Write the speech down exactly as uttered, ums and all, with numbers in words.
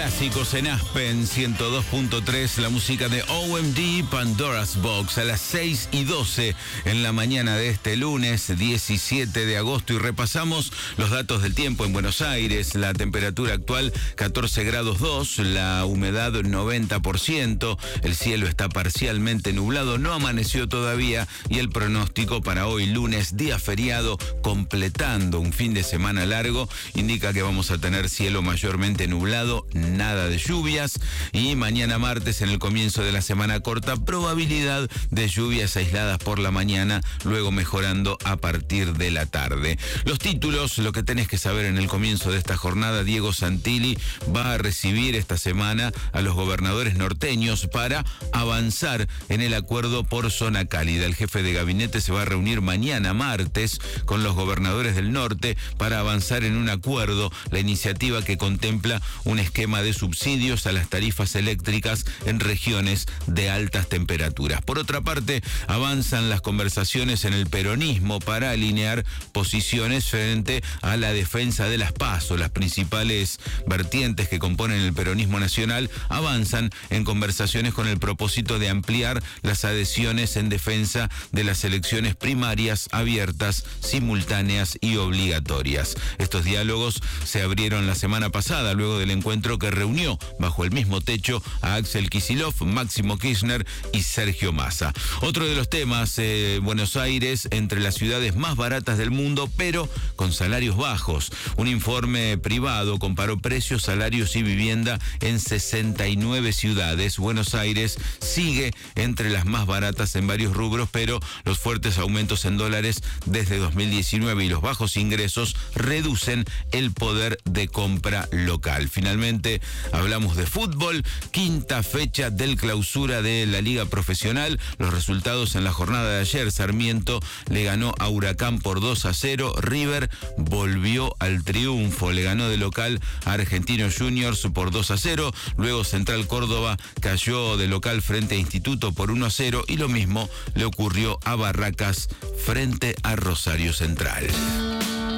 Clásicos en Aspen ciento dos punto tres, la música de O M D, Pandora's Box, a las seis y doce en la mañana de este lunes diecisiete de agosto, y repasamos los datos del tiempo en Buenos Aires. La temperatura actual catorce grados dos, la humedad noventa por ciento, el cielo está parcialmente nublado, no amaneció todavía, y el pronóstico para hoy lunes, día feriado, completando un fin de semana largo, indica que vamos a tener cielo mayormente nublado, nada de lluvias, y mañana martes, en el comienzo de la semana corta, probabilidad de lluvias aisladas por la mañana, luego mejorando a partir de la tarde. Los títulos, lo que tenés que saber en el comienzo de esta jornada: Diego Santilli va a recibir esta semana a los gobernadores norteños para avanzar en el acuerdo por zona cálida. El jefe de gabinete se va a reunir mañana martes con los gobernadores del norte para avanzar en un acuerdo, la iniciativa que contempla un esquema de subsidios a las tarifas eléctricas en regiones de altas temperaturas. Por otra parte, avanzan las conversaciones en el peronismo para alinear posiciones frente a la defensa de las PASO. Las principales vertientes que componen el peronismo nacional avanzan en conversaciones con el propósito de ampliar las adhesiones en defensa de las elecciones primarias abiertas, simultáneas y obligatorias. Estos diálogos se abrieron la semana pasada, luego del encuentro que reunió bajo el mismo techo a Axel Kicillof, Máximo Kirchner y Sergio Massa. Otro de los temas, eh, Buenos Aires, entre las ciudades más baratas del mundo, pero con salarios bajos. Un informe privado comparó precios, salarios y vivienda en sesenta y nueve ciudades. Buenos Aires sigue entre las más baratas en varios rubros, pero los fuertes aumentos en dólares desde dos mil diecinueve y los bajos ingresos reducen el poder de compra local. Finalmente, hablamos de fútbol, quinta fecha del clausura de la Liga Profesional. Los resultados en la jornada de ayer: Sarmiento le ganó a Huracán por dos a cero, River volvió al triunfo, le ganó de local a Argentinos Juniors por dos a cero, luego Central Córdoba cayó de local frente a Instituto por uno a cero, y lo mismo le ocurrió a Barracas frente a Rosario Central.